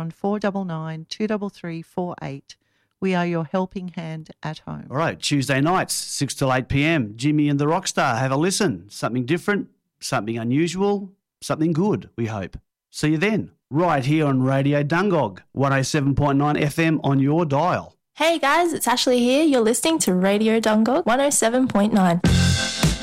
01 499 233 48. We are your helping hand at home. All right, Tuesday nights, 6 till 8 p.m. Jimmy and the Rockstar. Have a listen. Something different, something unusual, something good, we hope. See you then, right here on Radio Dungog, 107.9 FM on your dial. Hey guys, it's Ashley here. You're listening to Radio Dungog 107.9.